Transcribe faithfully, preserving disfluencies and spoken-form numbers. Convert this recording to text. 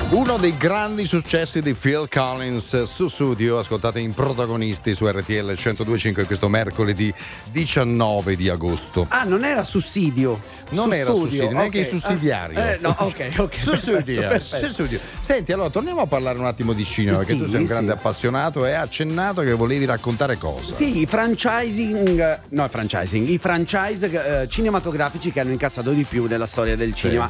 Uno dei grandi successi di Phil Collins, Sussudio, ascoltate in Protagonisti su R T L centodue e cinque questo mercoledì diciannove di agosto. Ah, non era sussidio. Non Sussudio, era sussidio, neanche okay. il sussidiario. Eh, no, ok, ok. Sussudio, Perfetto. Sussudio. Senti, allora torniamo a parlare un attimo di cinema, perché Sì, tu sei un grande sì. appassionato e hai accennato che volevi raccontare cosa. Sì, i franchising, no, il franchising, i franchise eh, cinematografici che hanno incassato di più nella storia del Sì. cinema.